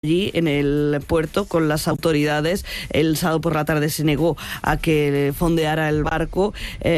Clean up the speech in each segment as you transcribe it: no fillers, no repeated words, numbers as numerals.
allí en el puerto con las autoridades. El sábado por la tarde se negó a que fondeara el barco.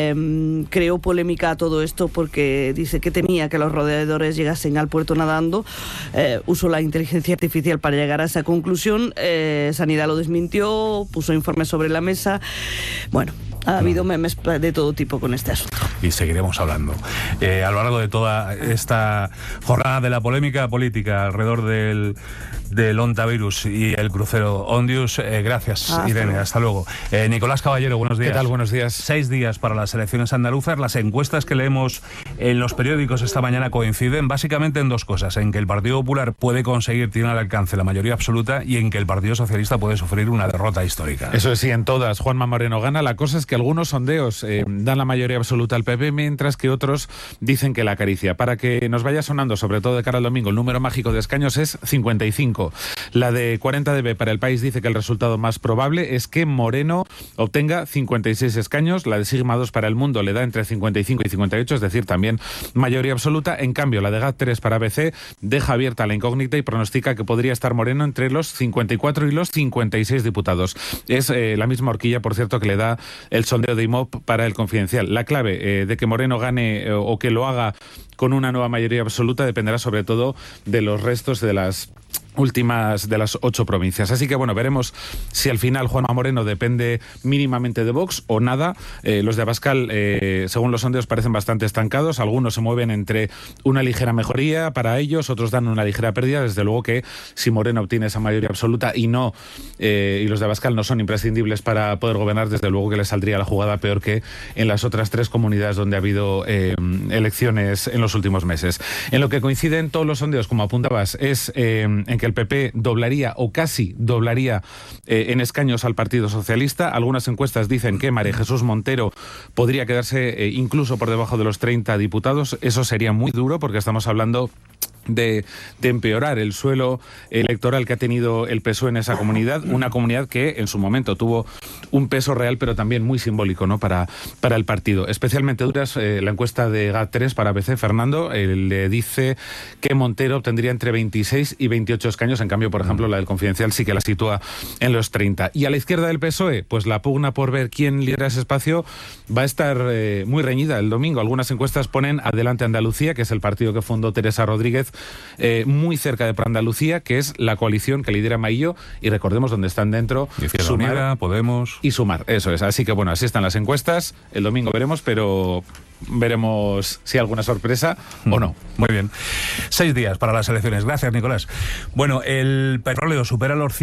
Creó polémica todo esto porque dice que temía que los rodeadores llegasen al puerto nadando. Usó la inteligencia artificial para llegar a esa conclusión. Sanidad lo desmintió, puso informes sobre la mesa. Bueno, ha habido memes de todo tipo con este asunto. Y seguiremos hablando. A lo largo de toda esta jornada de la polémica política alrededor del Ontavirus y el crucero Ondius. Gracias, Irene. Hasta luego. Nicolás Caballero, buenos días. ¿Qué tal? Buenos días. 6 días para las elecciones andaluzas. Las encuestas que leemos en los periódicos esta mañana coinciden básicamente en 2 cosas: en que el Partido Popular puede conseguir, tiene al alcance la mayoría absoluta, y en que el Partido Socialista puede sufrir una derrota histórica. Eso es, sí, en todas. Juanma Moreno gana. La cosa es que algunos sondeos dan la mayoría absoluta al PP, mientras que otros dicen que la acaricia. Para que nos vaya sonando, sobre todo de cara al domingo, el número mágico de escaños es 55. La de 40dB para El País dice que el resultado más probable es que Moreno obtenga 56 escaños. La de Sigma 2 para El Mundo le da entre 55 y 58, es decir, también mayoría absoluta. En cambio, la de GAT3 para ABC deja abierta la incógnita y pronostica que podría estar Moreno entre los 54 y los 56 diputados. Es la misma horquilla, por cierto, que le da el sondeo de IMOP para El Confidencial. La clave de que Moreno gane o que lo haga con una nueva mayoría absoluta dependerá sobre todo de los restos de las últimas de las 8 provincias. Así que bueno, veremos si al final Juanma Moreno depende mínimamente de Vox o nada. Los de Abascal, según los sondeos, parecen bastante estancados. Algunos se mueven entre una ligera mejoría para ellos, otros dan una ligera pérdida. Desde luego que si Moreno obtiene esa mayoría absoluta y los de Abascal no son imprescindibles para poder gobernar, desde luego que le saldría la jugada peor que en las otras 3 comunidades donde ha habido elecciones en los últimos meses. En lo que coinciden todos los sondeos, como apuntabas, es en que el PP doblaría o casi doblaría en escaños al Partido Socialista. Algunas encuestas dicen que María Jesús Montero podría quedarse incluso por debajo de los 30 diputados. Eso sería muy duro porque estamos hablando de empeorar el suelo electoral que ha tenido el PSOE en esa comunidad, una comunidad que en su momento tuvo un peso real pero también muy simbólico, ¿no?, para el partido. Especialmente duras la encuesta de GAT3 para ABC. Fernando le dice que Montero obtendría entre 26 y 28 escaños, en cambio, por ejemplo, la del Confidencial sí que la sitúa en los 30. Y a la izquierda del PSOE, pues la pugna por ver quién lidera ese espacio va a estar muy reñida el domingo. Algunas encuestas ponen adelante Andalucía, que es el partido que fundó Teresa Rodríguez, muy cerca de Andalucía, que es la coalición que lidera Maillo, y recordemos donde están dentro Sumar, Podemos y Sumar. Eso es. Así que bueno, así están las encuestas. El domingo veremos, pero veremos si hay alguna sorpresa o no. Muy bien. 6 días para las elecciones. Gracias, Nicolás. Bueno, el petróleo supera los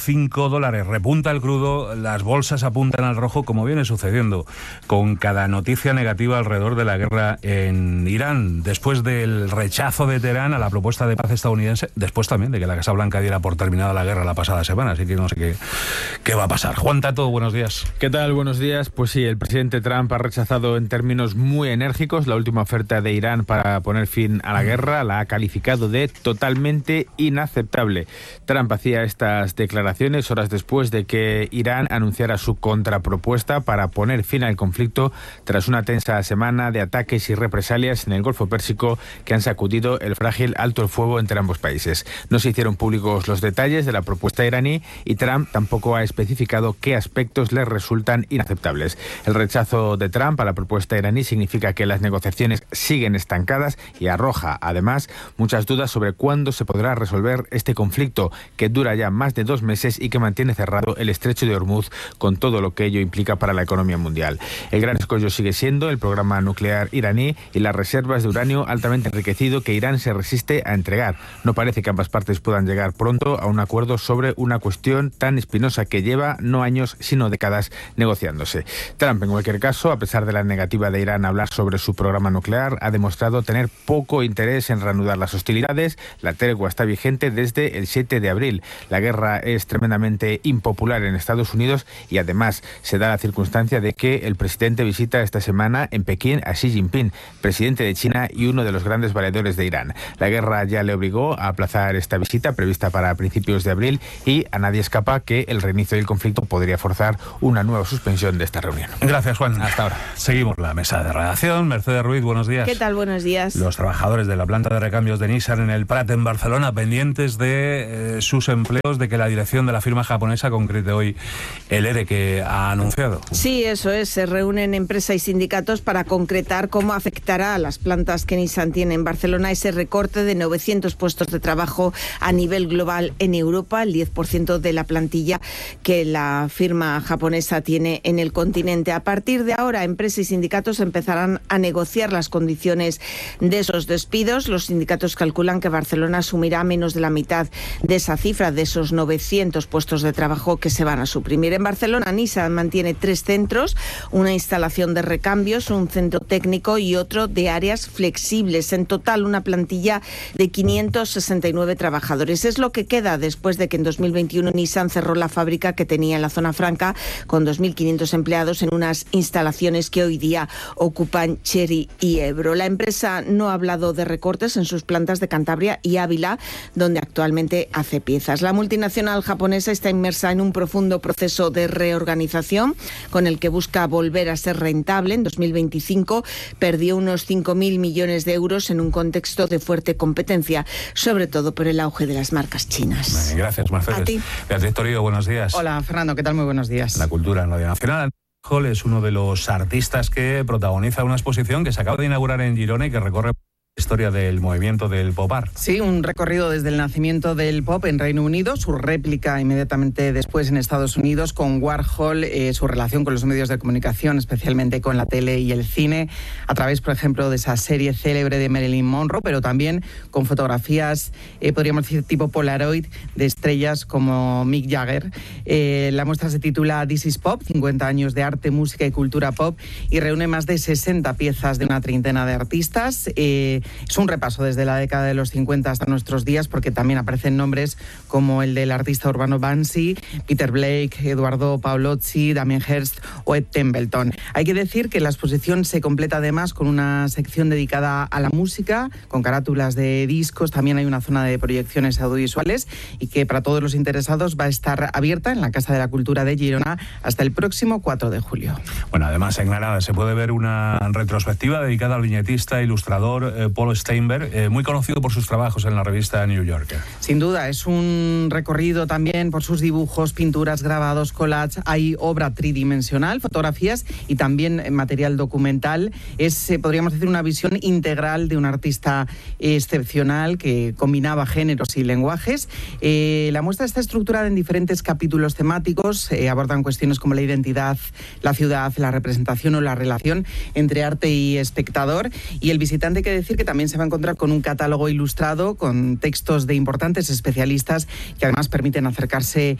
$105, repunta el crudo, las bolsas apuntan al rojo, como viene sucediendo con cada noticia negativa alrededor de la guerra en Irán, después del rechazo de Teherán a la propuesta de paz estadounidense, después también de que la Casa Blanca diera por terminada la guerra la pasada semana, así que no sé qué va a pasar. Juan Tato, buenos días. ¿Qué tal? Buenos días. Pues sí, el presidente Trump ha rechazado en términos muy enérgicos la última oferta de Irán para poner fin a la guerra. La ha calificado de totalmente inaceptable. Trump hacía estas declaraciones horas después de que Irán anunciara su contrapropuesta para poner fin al conflicto tras una tensa semana de ataques y represalias en el Golfo Pérsico que han sacudido el frágil alto el fuego entre ambos países. No se hicieron públicos los detalles de la propuesta iraní y Trump tampoco ha especificado qué aspectos le resultan inaceptables. El rechazo de Trump a la propuesta iraní significa que las negociaciones siguen estancadas y arroja, además, muchas dudas sobre cuándo se podrá resolver este conflicto que dura ya más de 2 meses y que mantiene cerrado el estrecho de Hormuz con todo lo que ello implica para la economía mundial. El gran escollo sigue siendo el programa nuclear iraní y las reservas de uranio altamente enriquecido que Irán se resiste a entregar. No parece que ambas partes puedan llegar pronto a un acuerdo sobre una cuestión tan espinosa que lleva no años sino décadas negociándose. Trump, en cualquier caso, a pesar de la negativa de Irán a hablar sobre su programa nuclear, ha demostrado tener poco interés en reanudar las hostilidades. La tregua está vigente desde el 7 de abril. La guerra es tremendamente impopular en Estados Unidos y además se da la circunstancia de que el presidente visita esta semana en Pekín a Xi Jinping, presidente de China y uno de los grandes valedores de Irán. La guerra ya le obligó a aplazar esta visita prevista para principios de abril y a nadie escapa que el reinicio del conflicto podría forzar una nueva suspensión de esta reunión. Gracias, Juan. Hasta ahora. Seguimos la mesa de redacción. información. Mercedes Ruiz, buenos días. ¿Qué tal? Buenos días. Los trabajadores de la planta de recambios de Nissan en el Prat, en Barcelona, pendientes de sus empleos, de que la dirección de la firma japonesa concrete hoy el ERE que ha anunciado. Sí, eso es. Se reúnen empresa y sindicatos para concretar cómo afectará a las plantas que Nissan tiene en Barcelona ese recorte de 900 puestos de trabajo a nivel global en Europa, el 10% de la plantilla que la firma japonesa tiene en el continente. A partir de ahora, empresa y sindicatos empezarán a negociar las condiciones de esos despidos. Los sindicatos calculan que Barcelona asumirá menos de la mitad de esa cifra, de esos 900 puestos de trabajo que se van a suprimir. En Barcelona, Nissan mantiene 3 centros, una instalación de recambios, un centro técnico y otro de áreas flexibles. En total, una plantilla de 569 trabajadores. Es lo que queda después de que en 2021 Nissan cerró la fábrica que tenía en la zona franca con 2.500 empleados en unas instalaciones que hoy día ocupan Cherry y Ebro. La empresa no ha hablado de recortes en sus plantas de Cantabria y Ávila, donde actualmente hace piezas. La multinacional japonesa está inmersa en un profundo proceso de reorganización con el que busca volver a ser rentable. En 2025 perdió unos 5.000 millones de euros en un contexto de fuerte competencia, sobre todo por el auge de las marcas chinas. Gracias, Mercedes. A ti. Beatriz Torío, buenos días. Hola, Fernando, ¿qué tal? Muy buenos días. La cultura en Radio Nacional. Hall es uno de los artistas que protagoniza una exposición que se acaba de inaugurar en Girona y que recorre la historia del movimiento del pop art. Sí, un recorrido desde el nacimiento del pop en Reino Unido, su réplica inmediatamente después en Estados Unidos con Warhol, su relación con los medios de comunicación, especialmente con la tele y el cine, a través, por ejemplo, de esa serie célebre de Marilyn Monroe, pero también con fotografías, podríamos decir, tipo Polaroid, de estrellas como Mick Jagger. La muestra se titula This is Pop, 50 años de arte, música y cultura pop, y reúne más de 60 piezas de una treintena de artistas. Es un repaso desde la década de los 50 hasta nuestros días, porque también aparecen nombres como el del artista urbano Banksy, Peter Blake, Eduardo Paolozzi, Damien Hirst o Ed Templeton. Hay que decir que la exposición se completa además con una sección dedicada a la música, con carátulas de discos. También hay una zona de proyecciones audiovisuales y que para todos los interesados va a estar abierta en la Casa de la Cultura de Girona hasta el próximo 4 de julio. Bueno, además en Granada se puede ver una retrospectiva dedicada al viñetista, ilustrador Paul Steinberg, muy conocido por sus trabajos en la revista New Yorker. Sin duda, es un recorrido también por sus dibujos, pinturas, grabados, collages. Hay obra tridimensional, fotografías y también material documental. Es, podríamos decir, una visión integral de un artista excepcional que combinaba géneros y lenguajes. La muestra está estructurada en diferentes capítulos temáticos. Abordan cuestiones como la identidad, la ciudad, la representación o la relación entre arte y espectador. Y el visitante, hay que decir que también se va a encontrar con un catálogo ilustrado con textos de importantes especialistas que además permiten acercarse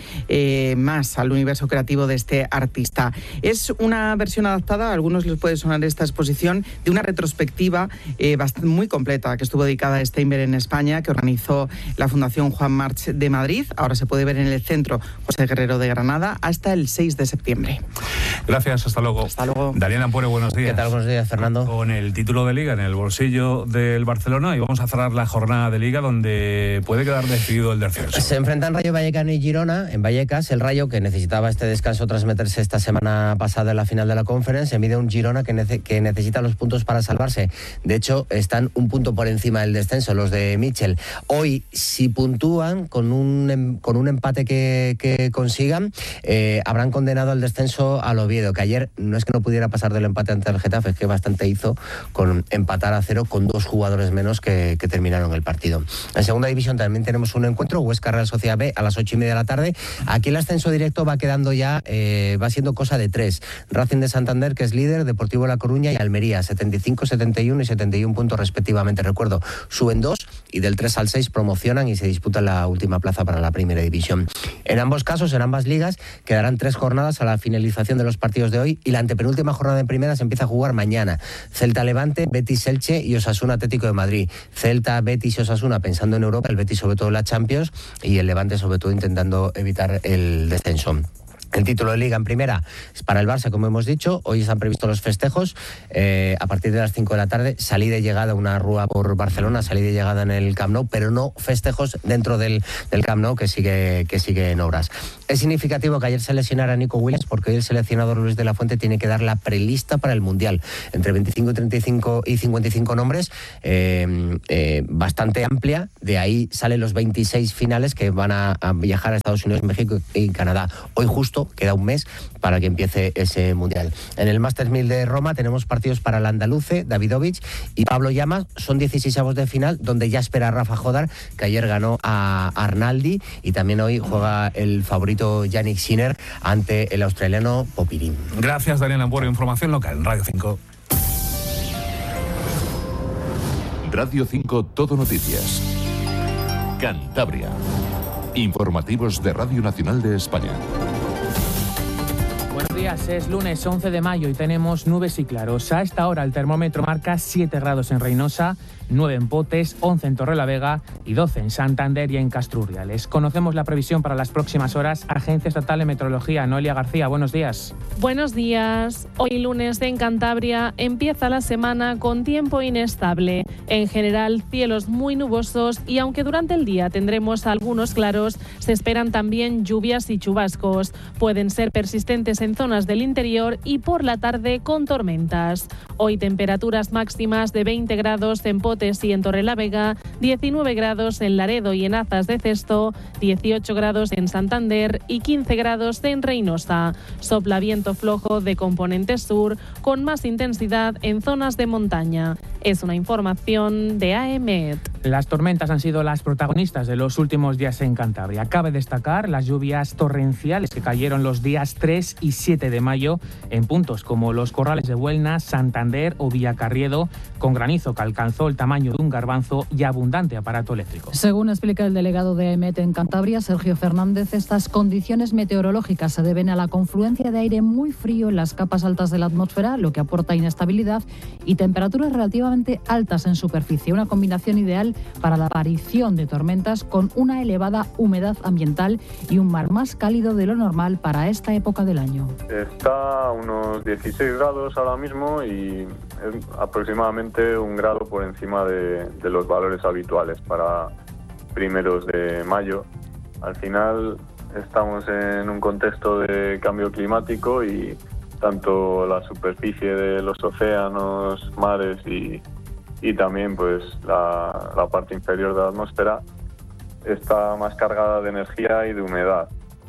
más al universo creativo de este artista. Es una versión adaptada, a algunos les puede sonar esta exposición, de una retrospectiva muy completa que estuvo dedicada a Steinberg en España, que organizó la Fundación Juan March de Madrid. Ahora se puede ver en el Centro José Guerrero de Granada hasta el 6 de septiembre. Gracias, hasta luego. Hasta luego. Darían Ampuero, buenos días. ¿Qué tal? Buenos días, Fernando. Con el título de Liga en el bolsillo del Barcelona, y vamos a cerrar la jornada de Liga donde puede quedar decidido el descenso. Se enfrentan Rayo Vallecano y Girona. En Vallecas, el Rayo, que necesitaba este descanso tras meterse esta semana pasada en la final de la Conference, mide un Girona que necesita los puntos para salvarse. De hecho, están un punto por encima del descenso, los de Mitchell. Hoy, si puntúan con un empate que consigan, habrán condenado al descenso al Oviedo, que ayer no es que no pudiera pasar del empate ante el Getafe, es que bastante hizo con empatar a 0 con 2 jugadores menos que terminaron el partido. En segunda división también tenemos un encuentro, Huesca Real Sociedad B, a las 8:30 de la tarde. Aquí el ascenso directo va quedando ya, va siendo cosa de 3. Racing de Santander, que es líder, Deportivo La Coruña y Almería, 75, 71 y 71 puntos respectivamente. Recuerdo, suben 2 y del 3 al 6 promocionan y se disputan la última plaza para la primera división. En ambos casos, en ambas ligas, quedarán 3 jornadas a la finalización de los partidos de hoy, y la antepenúltima jornada en primera se empieza a jugar mañana. Celta Levante, Betis Elche y Osasuna Atlético de Madrid. Celta, Betis y Osasuna pensando en Europa, el Betis sobre todo en la Champions y el Levante sobre todo intentando evitar el descenso. El título de Liga en primera es para el Barça, como hemos dicho. Hoy están previstos los festejos. A partir de las 5 de la tarde, salida y llegada, una rúa por Barcelona, salida y llegada en el Camp Nou, pero no festejos dentro del Camp Nou, que sigue en obras. Es significativo que ayer se lesionara Nico Williams, porque hoy el seleccionador Luis de la Fuente tiene que dar la prelista para el Mundial. Entre 25, 35 y 55 nombres, bastante amplia. De ahí salen los 26 finales que van a viajar a Estados Unidos, México y Canadá. Hoy justo queda un mes para que empiece ese Mundial. En el Masters 1000 de Roma tenemos partidos para el andaluce, Davidovich y Pablo Llamas. Son 16avos de final, donde ya espera a Rafa Jodar, que ayer ganó a Arnaldi, y también hoy juega el favorito Yannick Sinner ante el australiano Popirín. Gracias, Daniel Ampuero. Información local en Radio 5. Radio 5 Todo Noticias. Cantabria. Informativos de Radio Nacional de España. Buenos días, es lunes 11 de mayo y tenemos nubes y claros. A esta hora el termómetro marca 7 grados en Reynosa, 9 en Potes, 11 en Torrelavega y 12 en Santander y en Castrurriales. Conocemos la previsión para las próximas horas. Agencia Estatal de Meteorología, Noelia García, buenos días. Buenos días. Hoy lunes en Cantabria empieza la semana con tiempo inestable. En general, cielos muy nubosos y aunque durante el día tendremos algunos claros, se esperan también lluvias y chubascos. Pueden ser persistentes en zonas del interior y por la tarde con tormentas. Hoy temperaturas máximas de 20 grados en Potes y en Torrelavega, 19 grados en Laredo y en Azas de Cesto, 18 grados en Santander y 15 grados en Reynosa. Sopla viento flojo de componente sur con más intensidad en zonas de montaña. Es una información de AEMET. Las tormentas han sido las protagonistas de los últimos días en Cantabria. Cabe destacar las lluvias torrenciales que cayeron los días 3 y 7 de mayo en puntos como los Corrales de Buelna, Santander o Villacarriedo, con granizo que alcanzó el tamaño de un garbanzo y abundante aparato eléctrico. Según explica el delegado de AEMET en Cantabria, Sergio Fernández, estas condiciones meteorológicas se deben a la confluencia de aire muy frío en las capas altas de la atmósfera, lo que aporta inestabilidad y temperaturas relativamente altas en superficie. Una combinación ideal para la aparición de tormentas con una elevada humedad ambiental y un mar más cálido de lo normal para esta época del año. Está a unos 16 grados ahora mismo y es aproximadamente un grado por encima de los valores habituales para primeros de mayo. Al final estamos en un contexto de cambio climático y tanto la superficie de los océanos, mares y también pues la parte inferior de la atmósfera está más cargada de energía y de humedad.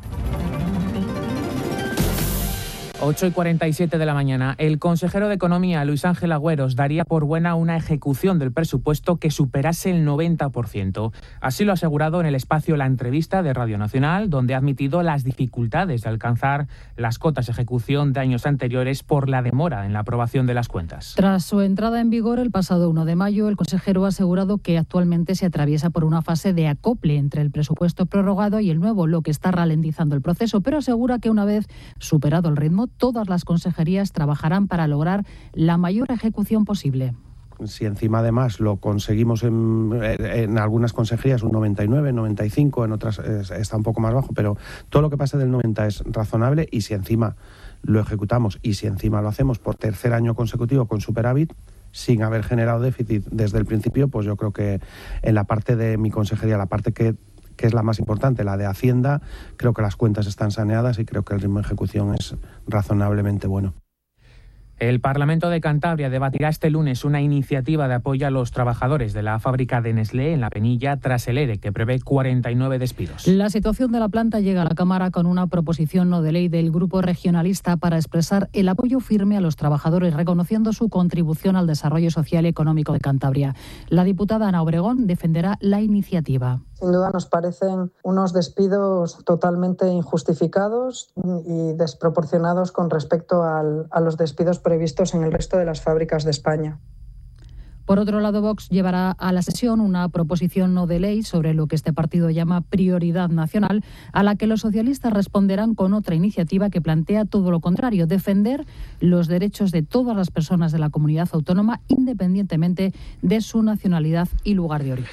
8:47 de la mañana. El consejero de Economía, Luis Ángel Agüeros, daría por buena una ejecución del presupuesto que superase el 90%. Así lo ha asegurado en el espacio La Entrevista de Radio Nacional, donde ha admitido las dificultades de alcanzar las cotas de ejecución de años anteriores por la demora en la aprobación de las cuentas. Tras su entrada en vigor el pasado 1 de mayo, el consejero ha asegurado que actualmente se atraviesa por una fase de acople entre el presupuesto prorrogado y el nuevo, lo que está ralentizando el proceso, pero asegura que una vez superado el ritmo, todas las consejerías trabajarán para lograr la mayor ejecución posible. Si encima además lo conseguimos en algunas consejerías un 99, 95, en otras está un poco más bajo, pero todo lo que pase del 90 es razonable, y si encima lo ejecutamos y si encima lo hacemos por tercer año consecutivo con superávit, sin haber generado déficit desde el principio, pues yo creo que en la parte de mi consejería, la parte que es la más importante, la de Hacienda, creo que las cuentas están saneadas y creo que el ritmo de ejecución es razonablemente bueno. El Parlamento de Cantabria debatirá este lunes una iniciativa de apoyo a los trabajadores de la fábrica de Nestlé en La Penilla tras el ERE, que prevé 49 despidos. La situación de la planta llega a la Cámara con una proposición no de ley del Grupo Regionalista para expresar el apoyo firme a los trabajadores, reconociendo su contribución al desarrollo social y económico de Cantabria. La diputada Ana Obregón defenderá la iniciativa. Sin duda nos parecen unos despidos totalmente injustificados y desproporcionados con respecto a los despidos previstos en el resto de las fábricas de España. Por otro lado, Vox llevará a la sesión una proposición no de ley sobre lo que este partido llama prioridad nacional, a la que los socialistas responderán con otra iniciativa que plantea todo lo contrario: defender los derechos de todas las personas de la comunidad autónoma, independientemente de su nacionalidad y lugar de origen.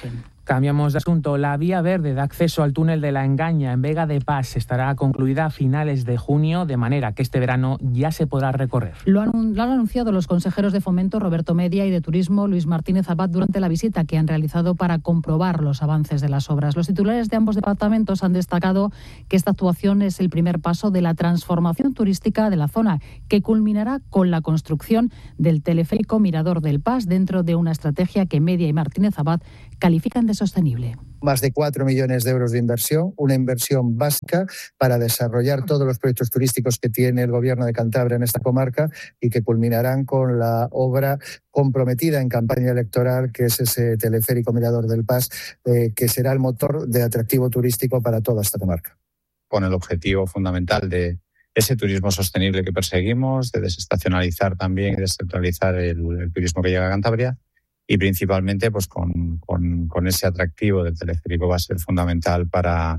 Cambiamos de asunto. La vía verde de acceso al túnel de la Engaña en Vega de Pas estará concluida a finales de junio, de manera que este verano ya se podrá recorrer. Lo han anunciado los consejeros de Fomento Roberto Media y de Turismo Luis Martínez Abad durante la visita que han realizado para comprobar los avances de las obras. Los titulares de ambos departamentos han destacado que esta actuación es el primer paso de la transformación turística de la zona, que culminará con la construcción del teleférico Mirador del Pas dentro de una estrategia que Media y Martínez Abad califican de sostenible. Más de 4 millones de euros de inversión, una inversión básica para desarrollar todos los proyectos turísticos que tiene el Gobierno de Cantabria en esta comarca y que culminarán con la obra comprometida en campaña electoral, que es ese teleférico Mirador del Pas, que será el motor de atractivo turístico para toda esta comarca. Con el objetivo fundamental de ese turismo sostenible que perseguimos, de desestacionalizar también y descentralizar el turismo que llega a Cantabria. Y principalmente pues con ese atractivo del teleférico va a ser fundamental para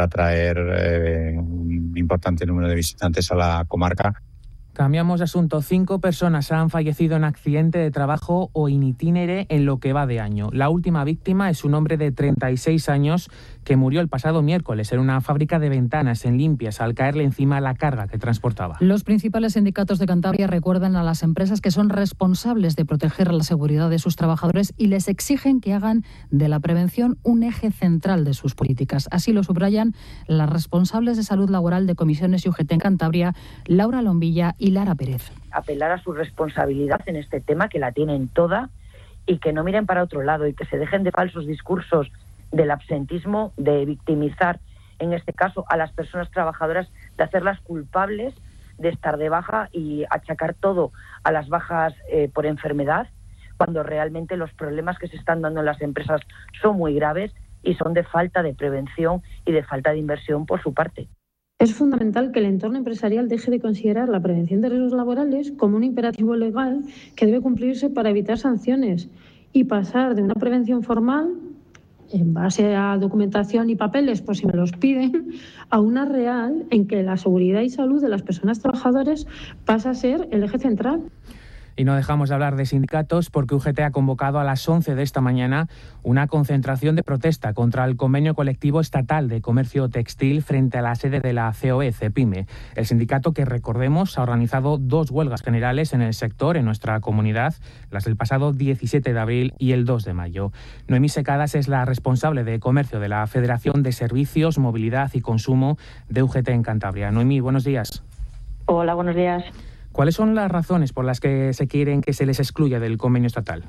atraer un importante número de visitantes a la comarca. Cambiamos de asunto. 5 personas han fallecido en accidente de trabajo o in itinere en lo que va de año. La última víctima es un hombre de 36 años que murió el pasado miércoles en una fábrica de ventanas en Limpias al caerle encima la carga que transportaba. Los principales sindicatos de Cantabria recuerdan a las empresas que son responsables de proteger la seguridad de sus trabajadores y les exigen que hagan de la prevención un eje central de sus políticas. Así lo subrayan las responsables de salud laboral de comisiones y UGT en Cantabria, Laura Lombilla y Lara Pérez. Apelar a su responsabilidad en este tema, que la tienen toda, y que no miren para otro lado y que se dejen de falsos discursos del absentismo, de victimizar, en este caso, a las personas trabajadoras, de hacerlas culpables de estar de baja y achacar todo a las bajas por enfermedad, cuando realmente los problemas que se están dando en las empresas son muy graves y son de falta de prevención y de falta de inversión por su parte. Es fundamental que el entorno empresarial deje de considerar la prevención de riesgos laborales como un imperativo legal que debe cumplirse para evitar sanciones y pasar de una prevención formal, en base a documentación y papeles, por si me los piden, a una real en que la seguridad y salud de las personas trabajadoras pasa a ser el eje central. Y no dejamos de hablar de sindicatos porque UGT ha convocado a las 11 de esta mañana una concentración de protesta contra el convenio colectivo estatal de comercio textil frente a la sede de la COE, CEPIME. El sindicato, que recordemos ha organizado 2 huelgas generales en el sector en nuestra comunidad, las del pasado 17 de abril y el 2 de mayo. Noemí Secadas es la responsable de comercio de la Federación de Servicios, Movilidad y Consumo de UGT en Cantabria. Noemí, buenos días. Hola, buenos días. ¿Cuáles son las razones por las que se quieren que se les excluya del convenio estatal?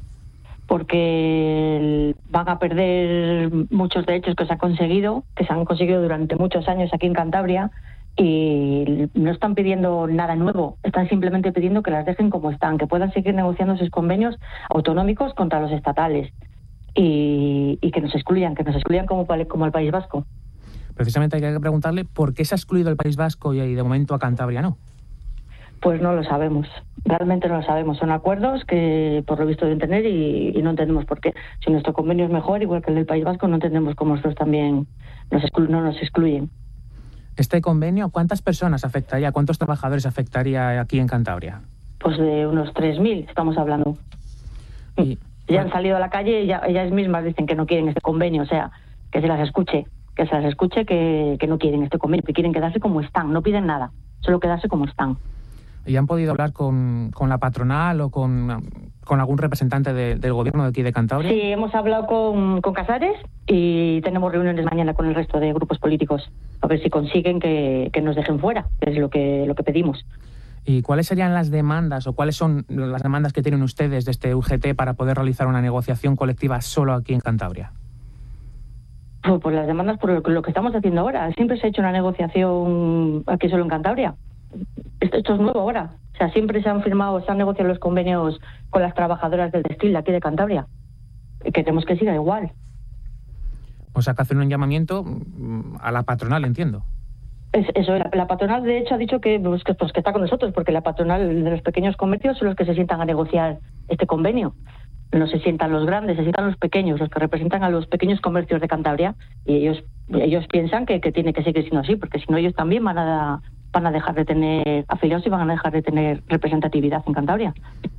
Porque van a perder muchos derechos que se han conseguido durante muchos años aquí en Cantabria, y no están pidiendo nada nuevo, están simplemente pidiendo que las dejen como están, que puedan seguir negociando sus convenios autonómicos contra los estatales y que nos excluyan como al País Vasco. Precisamente hay que preguntarle por qué se ha excluido el País Vasco y de momento a Cantabria no. Pues no lo sabemos, realmente no lo sabemos. Son acuerdos que por lo visto deben tener y no entendemos por qué. Si nuestro convenio es mejor, igual que el del País Vasco, no entendemos cómo nosotros también no nos excluyen. ¿Este convenio cuántas personas afectaría, cuántos trabajadores afectaría aquí en Cantabria? Pues de unos 3.000 estamos hablando. Ya han salido a la calle y ellas mismas dicen que no quieren este convenio, o sea, que se las escuche que no quieren este convenio, que quieren quedarse como están, no piden nada, solo quedarse como están. ¿Y han podido hablar con la patronal o con algún representante del gobierno de aquí de Cantabria? Sí, hemos hablado con Casares y tenemos reuniones mañana con el resto de grupos políticos a ver si consiguen que nos dejen fuera, que es lo que pedimos. ¿Y cuáles serían las demandas o cuáles son las demandas que tienen ustedes de este UGT para poder realizar una negociación colectiva solo aquí en Cantabria? Pues las demandas por lo que estamos haciendo ahora. Siempre se ha hecho una negociación aquí solo en Cantabria. Esto es nuevo ahora. O sea, siempre se han negociado los convenios con las trabajadoras del textil de aquí de Cantabria. Queremos que siga igual. O sea, que hacen un llamamiento a la patronal, entiendo. Eso, la patronal de hecho ha dicho que está con nosotros, porque la patronal de los pequeños comercios son los que se sientan a negociar este convenio. No se sientan los grandes, se sientan los pequeños, los que representan a los pequeños comercios de Cantabria, y ellos piensan que tiene que seguir siendo así, porque si no ellos también van a dejar de tener afiliados y van a dejar de tener representatividad en Cantabria.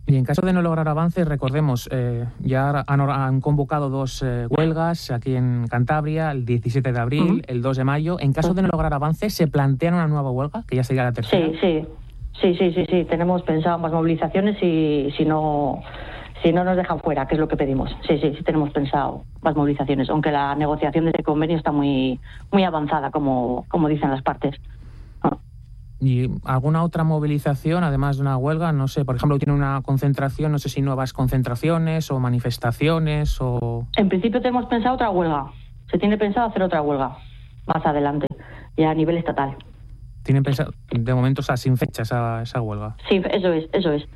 Y en caso de no lograr avances, recordemos, ya han convocado 2 huelgas aquí en Cantabria, el 17 de abril, el 2 de mayo. En caso de no lograr avances, ¿se plantean una nueva huelga, que ya sería la tercera? Sí. Tenemos pensado más movilizaciones y si no nos dejan fuera, que es lo que pedimos. Sí, tenemos pensado más movilizaciones, aunque la negociación de ese convenio está muy, muy avanzada, como dicen las partes. ¿Y alguna otra movilización, además de una huelga? No sé, por ejemplo, tiene una concentración, no sé si nuevas concentraciones o manifestaciones o... En principio tenemos pensado otra huelga. Se tiene pensado hacer otra huelga más adelante, ya a nivel estatal. ¿Tienen pensado, de momento, sin fecha esa huelga? Sí, eso es.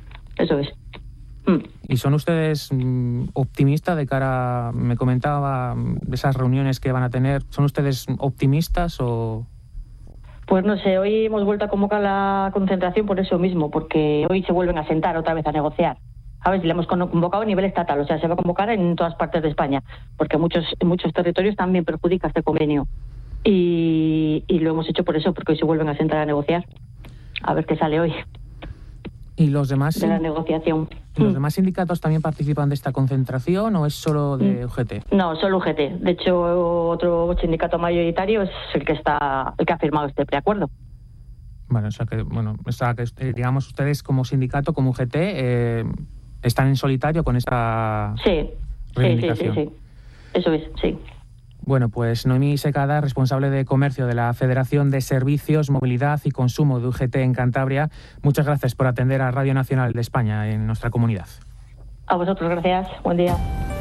¿Y son ustedes optimistas de cara, me comentaba, de esas reuniones que van a tener? ¿Son ustedes optimistas o...? Pues no sé, hoy hemos vuelto a convocar la concentración por eso mismo, porque hoy se vuelven a sentar otra vez a negociar. A ver, si le hemos convocado a nivel estatal, o sea, se va a convocar en todas partes de España, porque en muchos territorios también perjudica este convenio. Y lo hemos hecho por eso, porque hoy se vuelven a sentar a negociar. A ver qué sale hoy. ¿Y los demás? De la negociación. ¿Los demás sindicatos también participan de esta concentración o es solo de UGT? No, solo UGT. De hecho, otro sindicato mayoritario es el que ha firmado este preacuerdo. Bueno, o sea que, digamos, ustedes como sindicato, como UGT, están en solitario con esta reivindicación. Sí. Eso es, sí. Bueno, pues Noemí Secada, responsable de comercio de la Federación de Servicios, Movilidad y Consumo de UGT en Cantabria, muchas gracias por atender a Radio Nacional de España en nuestra comunidad. A vosotros, gracias. Buen día.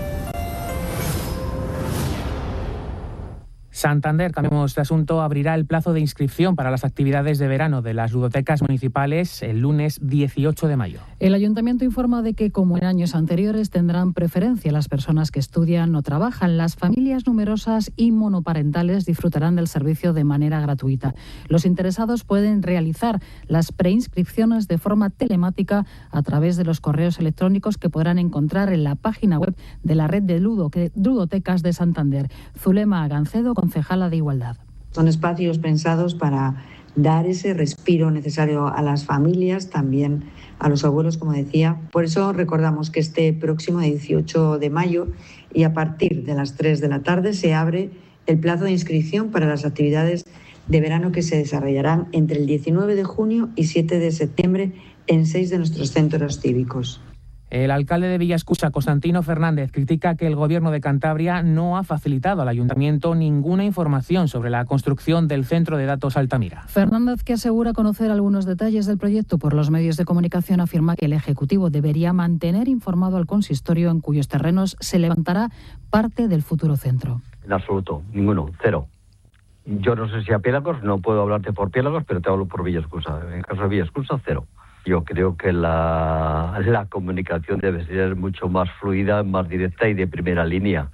Santander, cambiamos de asunto, abrirá el plazo de inscripción para las actividades de verano de las ludotecas municipales el lunes 18 de mayo. El ayuntamiento informa de que, como en años anteriores, tendrán preferencia las personas que estudian o trabajan. Las familias numerosas y monoparentales disfrutarán del servicio de manera gratuita. Los interesados pueden realizar las preinscripciones de forma telemática a través de los correos electrónicos que podrán encontrar en la página web de la red de ludotecas de Santander. Zulema Gancedo, concejala de Igualdad. Son espacios pensados para dar ese respiro necesario a las familias, también a los abuelos, como decía. Por eso recordamos que este próximo 18 de mayo y a partir de las 3 de la tarde se abre el plazo de inscripción para las actividades de verano que se desarrollarán entre el 19 de junio y 7 de septiembre en 6 de nuestros centros cívicos. El alcalde de Villaescusa, Constantino Fernández, critica que el Gobierno de Cantabria no ha facilitado al Ayuntamiento ninguna información sobre la construcción del Centro de Datos Altamira. Fernández, que asegura conocer algunos detalles del proyecto por los medios de comunicación, afirma que el Ejecutivo debería mantener informado al consistorio en cuyos terrenos se levantará parte del futuro centro. En absoluto, ninguno, cero. Yo no sé si a Piélagos, no puedo hablarte por Piélagos, pero te hablo por Villaescusa. En el caso de Villaescusa, cero. Yo creo que la comunicación debe ser mucho más fluida, más directa y de primera línea.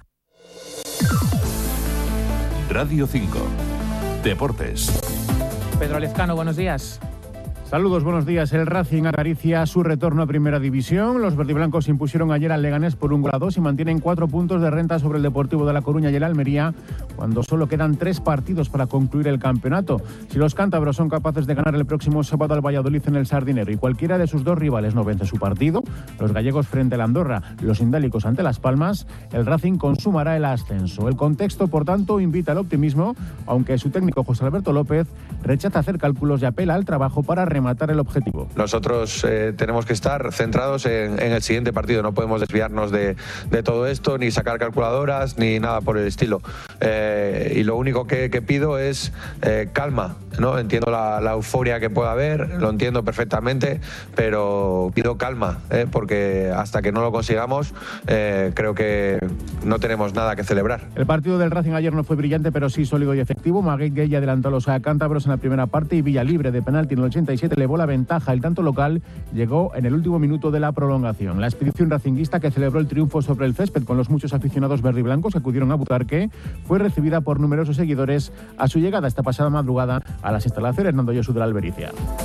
Radio 5. Deportes. Pedro Lezcano, buenos días. Saludos, buenos días. El Racing acaricia su retorno a Primera División. Los verdiblancos impusieron ayer al Leganés por 1-2 y mantienen 4 puntos de renta sobre el Deportivo de La Coruña y el Almería, cuando solo quedan 3 partidos para concluir el campeonato. Si los cántabros son capaces de ganar el próximo sábado al Valladolid en el Sardinero y cualquiera de sus 2 rivales no vence su partido, los gallegos frente al Andorra, los indálicos ante Las Palmas, el Racing consumará el ascenso. El contexto, por tanto, invita al optimismo, aunque su técnico José Alberto López rechaza hacer cálculos y apela al trabajo para rematar el objetivo. Nosotros tenemos que estar centrados en el siguiente partido, no podemos desviarnos de todo esto, ni sacar calculadoras, ni nada por el estilo. Y lo único que pido es calma, ¿no? Entiendo la euforia que pueda haber, lo entiendo perfectamente, pero pido calma, porque hasta que no lo consigamos, creo que no tenemos nada que celebrar. El partido del Racing ayer no fue brillante, pero sí sólido y efectivo. Maguey Gueye adelantó a los cántabros en la primera parte y Villalibre de penalti en el 87 elevó la ventaja. El tanto local llegó en el último minuto de la prolongación. La expedición racinguista, que celebró el triunfo sobre el césped con los muchos aficionados verdiblancos que acudieron a Butarque, fue recibida por numerosos seguidores a su llegada esta pasada madrugada a las instalaciones Hernando Josu de la Albericia.